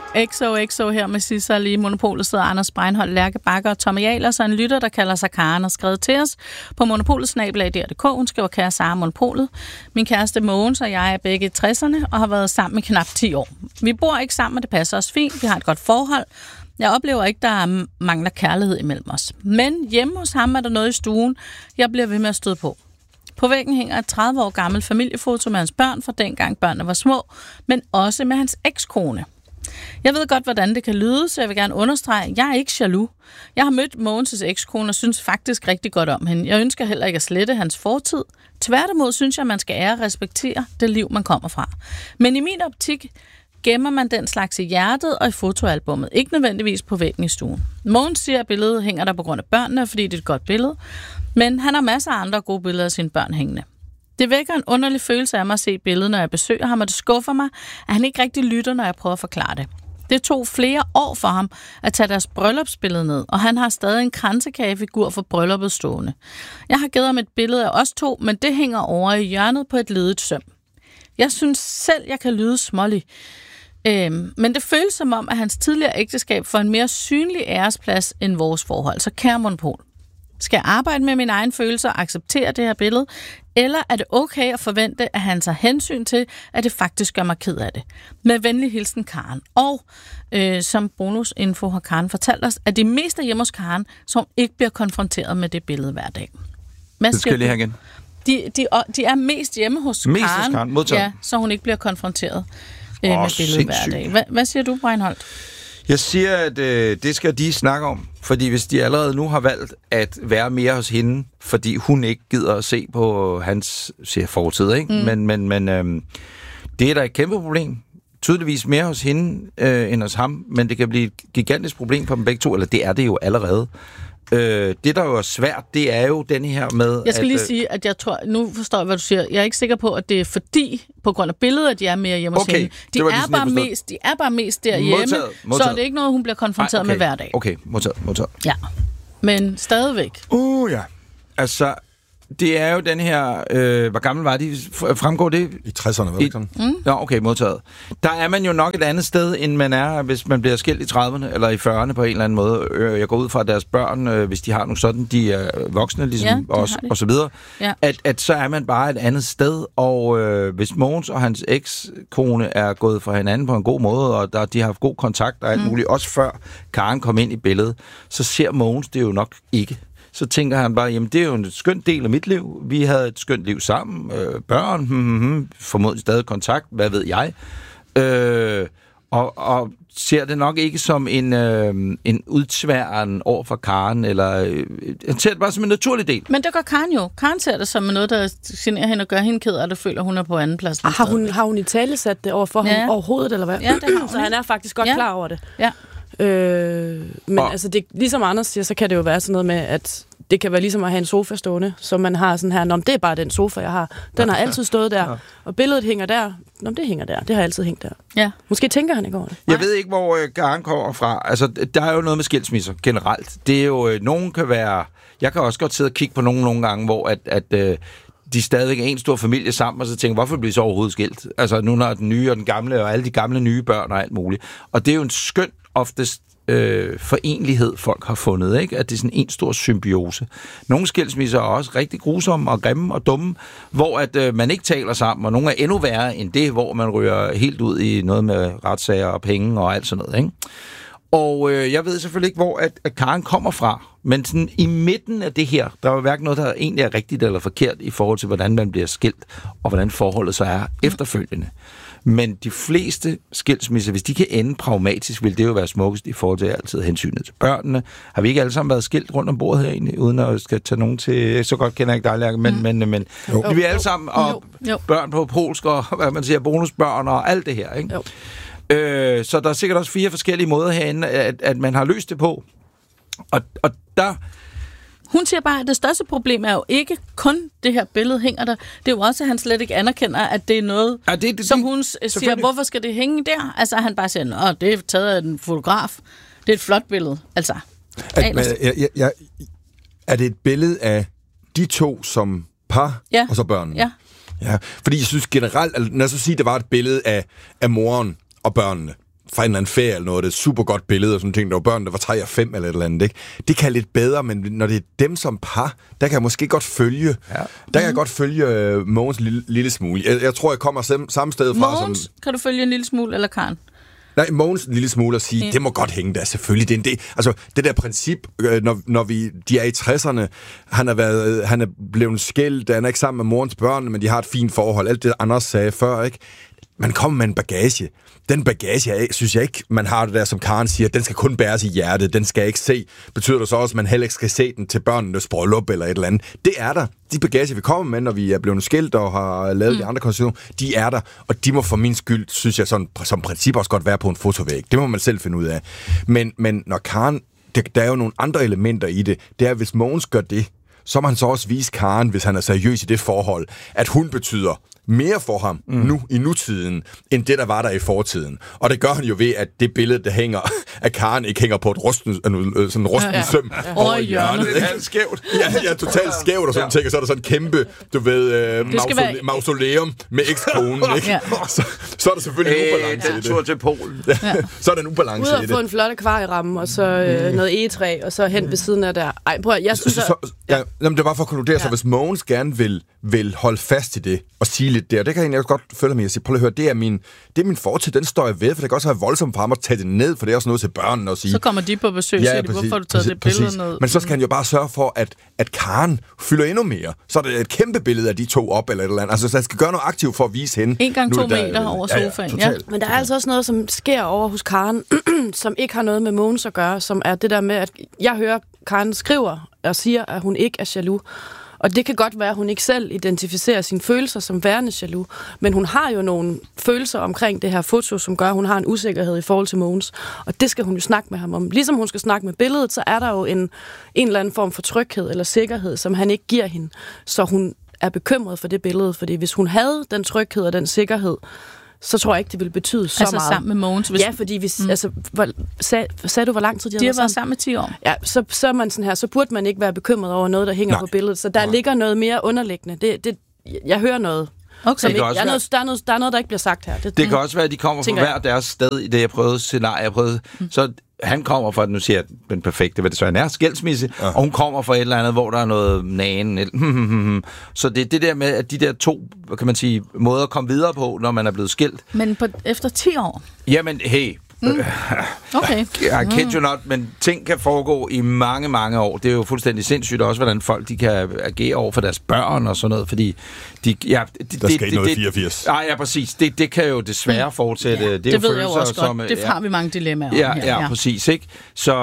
XOXO her med Sissa lige Monopolet sidder Anders Breinholt, Lærke Bakker og Tommy Ahlers og en lytter, der kalder sig Karen og skrevet til os på monopoletsnabelag.dk. Hun skriver, kære Sara Monopolet. Min kæreste Mogens og jeg er begge i 60'erne og har været sammen i knap 10 år. Vi bor ikke sammen, og det passer os fint. Vi har et godt forhold. Jeg oplever ikke, der mangler kærlighed imellem os. Men hjemme hos ham er der noget i stuen, jeg bliver ved med at støde på. På væggen hænger et 30 år gammelt familiefoto med hans børn fra dengang børnene var små, men også med hans ekskone. Jeg ved godt, hvordan det kan lyde, så jeg vil gerne understrege, at jeg er ikke jaloux. Jeg har mødt Mogens' ekskone og synes faktisk rigtig godt om hende. Jeg ønsker heller ikke at slette hans fortid. Tværtimod synes jeg, at man skal ære og respektere det liv, man kommer fra. Men i min optik gemmer man den slags i hjertet og i fotoalbummet, ikke nødvendigvis på væggen i stuen. Mogens siger, at billedet hænger der på grund af børnene, fordi det er et godt billede, men han har masser af andre gode billeder af sine børn hængende. Det vækker en underlig følelse af mig at se billedet, når jeg besøger ham, og det skuffer mig, at han ikke rigtig lytter, når jeg prøver at forklare det. Det tog flere år for ham at tage deres bryllupsbillede ned, og han har stadig en kransekagefigur for brylluppet stående. Jeg har givet ham et billede af os to, men det hænger over i hjørnet på et ledet søm. Jeg synes selv, jeg kan lyde smålig. Men det føles som om, at hans tidligere ægteskab får en mere synlig æresplads end vores forhold. Så kære Monopol, skal jeg arbejde med mine egne følelser og acceptere det her billede? Eller er det okay at forvente, at han tager hensyn til, at det faktisk gør mig ked af det? Med venlig hilsen, Karen. Og som bonusinfo har Karen fortalt os, at det mest er hjemme hos Karen, som ikke bliver konfronteret med det billede hver dag. Det skal jeg lige have igen. De er mest hjemme hos Karen. Mest hos Karen, modtaget. Ja, så hun ikke bliver konfronteret med billedet hver dag. Hvad siger du, Breinholt? Jeg siger, at det skal de snakke om. Fordi hvis de allerede nu har valgt at være mere hos hende, fordi hun ikke gider at se på hans fortid, ikke? Men det er da et kæmpe problem. Tydeligvis mere hos hende end hos ham, men det kan blive et gigantisk problem for dem begge to, eller det er det jo allerede. Det, der jo er svært, det er jo den her med... Jeg skal lige sige, at jeg tror... Nu forstår jeg, hvad du siger. Jeg er ikke sikker på, at det er fordi, på grund af billedet, at de er mere hjemme hos hende. De er bare mest derhjemme, modtaget. Så er det ikke noget, hun bliver konfronteret med hver dag. Okay, modtaget. Ja, men stadigvæk. Ja. Altså, det er jo den her... hvor gammel var de? Fremgår det? I 60'erne, var det ikke sådan? Nå, okay, modtaget. Der er man jo nok et andet sted, end man er, hvis man bliver skilt i 30'erne, eller i 40'erne på en eller anden måde. Jeg går ud fra deres børn, hvis de har nogle sådan, de er voksne, ligesom os, og så videre. Ja. At så er man bare et andet sted, og hvis Mogens og hans ekskone er gået fra hinanden på en god måde, og de har haft god kontakt og alt muligt, også før Karen kom ind i billedet, så ser Mogens det jo nok ikke. Så tænker han bare, jamen det er jo en skøn del af mit liv. Vi havde et skønt liv sammen. Børn, formodentlig stadig kontakt, hvad ved jeg. Og ser det nok ikke som en udtværen over for Karen, eller han ser det bare som en naturlig del. Men det gør Karen jo. Karen ser det som noget, der generer hende og gør hende ked af det, føler hun er på anden plads. Har hun i tale sat det over for ham overhovedet, eller hvad? Ja, det har hun. Så han er faktisk godt klar over det. Ja. Men altså, det, ligesom Anders siger, så kan det jo være sådan noget med, at det kan være ligesom at have en sofa stående, så man har sådan her, det er bare den sofa, jeg har. Den har altid stået der, og billedet hænger der. Det hænger der. Det har altid hængt der. Ja. Måske tænker han ikke over det. Jeg ved ikke, hvor Karen kommer fra. Altså, der er jo noget med skilsmisser generelt. Det er jo, nogen kan være... Jeg kan også godt sidde og kigge på nogle gange, hvor at de stadigvæk er en stor familie sammen, og så tænker, hvorfor bliver så overhovedet skilt? Altså, nu når den nye og den gamle, og alle de gamle nye børn og alt muligt. Og det er jo en skøn oftest forenlighed, folk har fundet, ikke? At det er sådan en stor symbiose. Nogle skilsmisser er også rigtig grusomme og grimme og dumme, hvor at man ikke taler sammen, og nogle er endnu værre end det, hvor man ryger helt ud i noget med retssager og penge og alt sådan noget, ikke? Og jeg ved selvfølgelig ikke, hvor at Karen kommer fra, men sådan i midten af det her, der er jo hverken noget, der egentlig er rigtigt eller forkert i forhold til, hvordan man bliver skilt, og hvordan forholdet så er efterfølgende. Men de fleste skilsmisser, hvis de kan ende pragmatisk, vil det jo være smukkest i forhold til altid hensynet til børnene. Har vi ikke alle sammen været skilt rundt om bordet herinde, uden at skal tage nogen til... Så godt kender jeg ikke dig, Lærke, men vi er alle sammen og børn på polsk, og hvad man siger, bonusbørn og alt det her, ikke? Så der er sikkert også 4 forskellige måder herinde, at man har løst det på. Og der... Hun siger bare, at det største problem er jo ikke kun det her billede hænger der. Det er jo også, at han slet ikke anerkender, at det er noget, som hun siger, hvorfor skal det hænge der? Altså, han bare siger, det er taget af en fotograf. Det er et flot billede. Altså, er det et billede af de to som par, og så børnene? Ja. Fordi jeg synes generelt, når jeg så siger, at det var et billede af moren og børnene, fra en eller anden ferie eller noget, det er et super godt billede, og sådan ting, der var børn, der var 3 og 5 eller et eller andet, ikke? Det kan lidt bedre, men når det er dem som par, der kan jeg måske godt følge, Mogens lille smule. Jeg tror, jeg kommer samme sted fra. Mogens, kan du følge en lille smule, eller Karen? Nej, Mogens en lille smule at sige, det må godt hænge der, selvfølgelig. Altså, det der princip, når de er i 60'erne, han er blevet skilt, han er ikke sammen med morens børn, men de har et fint forhold, alt det Anders sagde før, ikke? Man kommer med en bagage. Den bagage, synes jeg ikke, man har det der, som Karen siger, den skal kun bæres i hjertet, den skal ikke se. Betyder det så også, at man heller ikke skal se den til børnenes bryllup eller et eller andet? Det er der. De bagage, vi kommer med, når vi er blevet skilt og har lavet de andre konstitutioner, de er der, og de må for min skyld, synes jeg, sådan, som princip også godt være på en fotovæg. Det må man selv finde ud af. Men når Karen, der er jo nogle andre elementer i det, det er, hvis Mogens gør det, så må han så også vise Karen, hvis han er seriøs i det forhold, at hun betyder mere for ham nu i nutiden, end det, der var der i fortiden. Og det gør han jo ved, at det billede, der hænger, at Karen ikke hænger på et rusten søm over hjørnet. Det er skævt. Ja, totalt skævt og sådan ting, og så er der sådan en kæmpe, mausoleum med ekskonen, ikke? Så er der selvfølgelig en ubalance i det. Tur til Polen. Så er der en ubalance i det. Ud at få en flot akvarieramme, og så noget egetræ, og så hen ved siden af der. Ej, prøv, jeg synes... Jamen, det var for at konkludere, så hvis Mogens gerne vil holde fast i det, og sige lidt der, det kan jeg egentlig godt følge mig at sige, prøv at høre, det er min fortid, den står jeg ved, for det kan også være voldsomt for ham at tage det ned, for det er også noget til børnene at sige. Så kommer de på besøg, og siger, hvorfor har du taget det billede ned? Men så skal han jo bare sørge for, at Karen fylder endnu mere. Så er det et kæmpe billede af de to op, eller et eller andet. Altså, så han skal gøre noget aktivt for at vise hende. 1 gange 2 meter over sofaen. Ja. Men der er altså også noget, som sker over hos Karen, som ikke har noget med Mogens at gøre, som er det der med, at jeg hører, Karen skriver og siger, at hun ikke er jaloux. Og det kan godt være, at hun ikke selv identificerer sine følelser som værende jaloux, men hun har jo nogle følelser omkring det her foto, som gør, at hun har en usikkerhed i forhold til Mogens. Og det skal hun jo snakke med ham om. Ligesom hun skal snakke med billedet, så er der jo en eller anden form for tryghed eller sikkerhed, som han ikke giver hende. Så hun er bekymret for det billede, fordi hvis hun havde den tryghed og den sikkerhed, så tror jeg ikke, det ville betyde så meget. Altså sammen med Mogens? Hvis... Ja, fordi hvis, sagde du, hvor lang tid de har været sammen i 10 år? Ja, så er man sådan her, så burde man ikke være bekymret over noget, der hænger på billedet. Så der ligger noget mere underliggende. Jeg hører noget. Okay. Der er noget, der ikke bliver sagt her. Det kan også være, at de kommer fra hver deres sted i det, jeg prøvede scenarie. Så han kommer fra, nu siger jeg den perfekte, hvad det så er, skilsmisse, og hun kommer fra et eller andet, hvor der er noget nagen. Så det er det der med, at de der 2, kan man sige, måder at komme videre på, når man er blevet skilt. Men efter 10 år? Jamen, hey. Okay. I kid you not, men ting kan foregå i mange, mange år. Det er jo fuldstændig sindssygt også, hvordan folk de kan agere over for deres børn og sådan noget, fordi der skal ikke noget 84. Nej, ja, præcis. Det kan jo desværre fortsætte. Ja, det ved jeg jo også godt. Det har vi mange dilemmaer om. Ja, præcis, ikke? Så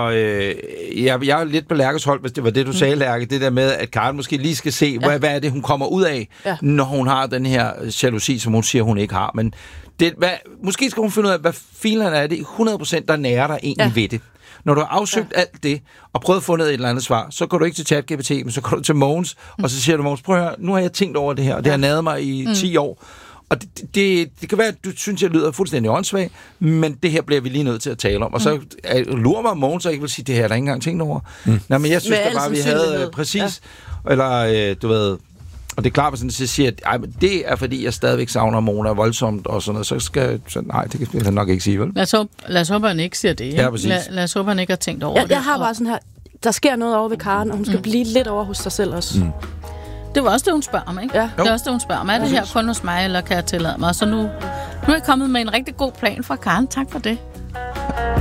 jeg er lidt på Lærkes hold, hvis det var det, du sagde, Lærke. Det der med, at Karen måske lige skal se, hvad er det, hun kommer ud af, når hun har den her jalousi, som hun siger, hun ikke har. Men måske skal hun finde ud af, hvad filen er det 100%, der nærer dig egentlig ved det. Når du har afsøgt alt det, og prøvet at få et eller andet svar, så går du ikke til ChatGPT, men så går du til Mogens, og så siger du, Mogens, prøv at høre, nu har jeg tænkt over det her, og det har næret mig i 10 år. Og det kan være, at du synes, jeg lyder fuldstændig åndssvag, men det her bliver vi lige nødt til at tale om. Og så lurer mig, Mogens så ikke vil sige, det her er der ikke engang tænkt over. Nej, men jeg synes da bare, vi havde præcis, eller du ved... Og det er klart, at jeg siger, at det er, fordi jeg stadigvæk savner Mona voldsomt og sådan noget, nej, det kan jeg nok ikke sige, vel? Lad os håbe, han ikke siger det. Ikke? Ja, præcis. Lad os håbe, han ikke har tænkt over det. Jeg har bare sådan her, der sker noget over ved Karen, og hun skal blive lidt over hos sig selv også. Det var også det, hun spørger om, ikke? Ja. Det er også det, hun spørger om. Er det her kun hos mig, eller kan jeg tillade mig? Så nu er jeg kommet med en rigtig god plan fra Karen. Tak for det.